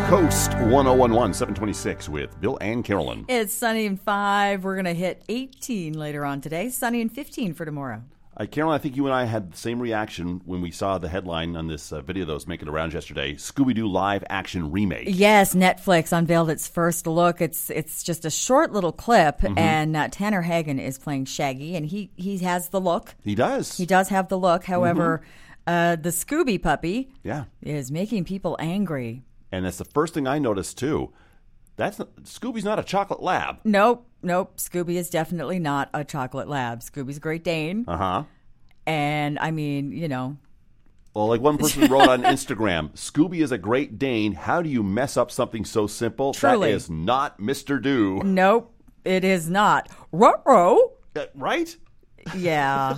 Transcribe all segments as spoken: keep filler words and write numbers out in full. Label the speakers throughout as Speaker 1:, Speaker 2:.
Speaker 1: Coast one oh one one, seven twenty-six with Bill and Carolyn.
Speaker 2: It's sunny and five. We're going to hit eighteen later on today. Sunny and fifteen for tomorrow.
Speaker 1: Uh, Carolyn, I think you and I had the same reaction when we saw the headline on this uh, video that was making the rounds yesterday, Scooby-Doo live action remake.
Speaker 2: Yes, Netflix unveiled its first look. It's it's just a short little clip, mm-hmm. and uh, Tanner Hagen is playing Shaggy, and he, he has the look.
Speaker 1: He does.
Speaker 2: He does have the look. However, mm-hmm. uh, the Scooby puppy
Speaker 1: yeah.
Speaker 2: is making people angry.
Speaker 1: And that's the first thing I noticed, too. That's not, Scooby's not a chocolate lab.
Speaker 2: Nope, nope. Scooby is definitely not a chocolate lab. Scooby's a Great Dane.
Speaker 1: Uh-huh.
Speaker 2: And, I mean, you know.
Speaker 1: Well, like one person wrote on Instagram, Scooby is a Great Dane. How do you mess up something so simple?
Speaker 2: Truly.
Speaker 1: That is not Mister Do.
Speaker 2: Nope, it is not. Ruh-roh.
Speaker 1: Uh, right?
Speaker 2: Yeah.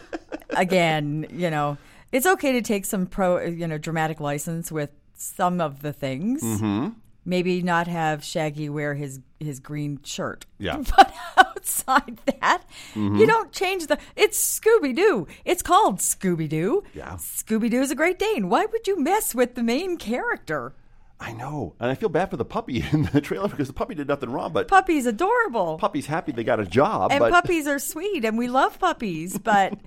Speaker 2: Again, you know, it's okay to take some pro, you know, dramatic license with some of the things.
Speaker 1: Mm-hmm.
Speaker 2: Maybe not have Shaggy wear his, his green shirt.
Speaker 1: Yeah.
Speaker 2: But outside that,
Speaker 1: mm-hmm.
Speaker 2: you don't change the... It's Scooby-Doo. It's called Scooby-Doo.
Speaker 1: Yeah.
Speaker 2: Scooby-Doo is a Great Dane. Why would you mess with the main character?
Speaker 1: I know. And I feel bad for the puppy in the trailer because the puppy did nothing wrong. But
Speaker 2: Puppy's adorable.
Speaker 1: Puppy's happy they got a job.
Speaker 2: And
Speaker 1: but...
Speaker 2: puppies are sweet, and we love puppies. But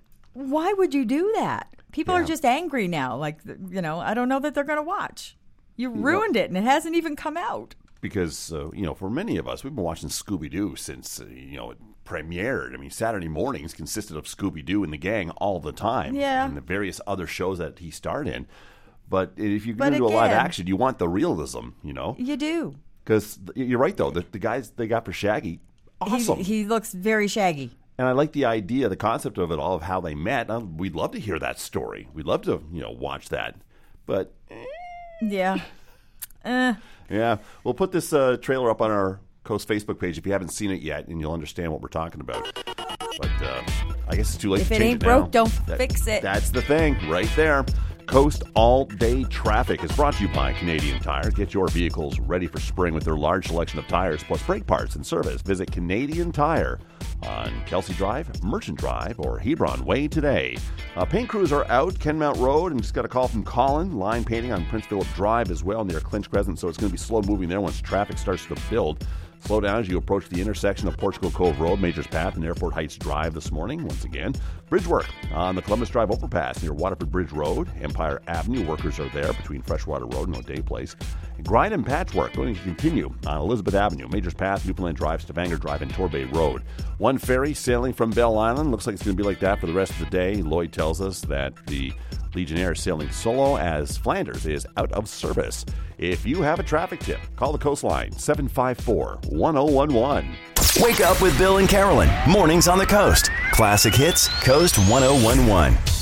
Speaker 2: why would you do that? People
Speaker 1: yeah.
Speaker 2: are just angry now. Like, you know, I don't know that they're going to watch. You ruined it, and it hasn't even come out.
Speaker 1: Because, uh, you know, for many of us, we've been watching Scooby-Doo since, uh, you know, it premiered. I mean, Saturday mornings consisted of Scooby-Doo and the gang all the time.
Speaker 2: Yeah.
Speaker 1: And the various other shows that he starred in. But if you're
Speaker 2: But
Speaker 1: going to do a live
Speaker 2: again-
Speaker 1: action, you want the realism, you know?
Speaker 2: You do.
Speaker 1: Because you're right, though. The, the guys they got for Shaggy, awesome.
Speaker 2: He, he looks very Shaggy.
Speaker 1: And I like the idea, the concept of it all, of how they met. Uh, we'd love to hear that story. We'd love to, you know, watch that. But... Eh.
Speaker 2: Yeah. Uh.
Speaker 1: Yeah. We'll put this uh, trailer up on our Coast Facebook page if you haven't seen it yet, and you'll understand what we're talking about. But uh, I guess it's too late
Speaker 2: If
Speaker 1: to
Speaker 2: it
Speaker 1: change
Speaker 2: ain't
Speaker 1: it now.
Speaker 2: broke, don't
Speaker 1: That-
Speaker 2: fix it.
Speaker 1: That's the thing right there. Coast All-Day Traffic is brought to you by Canadian Tire. Get your vehicles ready for spring with their large selection of tires, plus brake parts and service. Visit Canadian Tire on Kelsey Drive, Merchant Drive, or Hebron Way today. Uh, paint crews are out Kenmount Road, and just got a call from Colin. Line painting on Prince Philip Drive as well near Clinch Crescent, so it's going to be slow moving there once traffic starts to build. Slow down as you approach the intersection of Portugal Cove Road, Majors Path, and Airport Heights Drive this morning. Once again, bridge work on the Columbus Drive overpass near Waterford Bridge Road. Empire Avenue workers are there between Freshwater Road and O'Day Place. And grind and patch work going to continue on Elizabeth Avenue, Majors Path, Newfoundland Drive, Stavanger Drive, and Torbay Road. One ferry sailing from Bell Island. Looks like it's going to be like that for the rest of the day. Lloyd tells us that the Legionnaire is sailing solo as Flanders is out of service. If you have a traffic tip, call the Coastline, seven five four, one oh one one.
Speaker 3: Wake up with Bill and Carolyn. Mornings on the Coast. Classic hits, Coast one oh one one.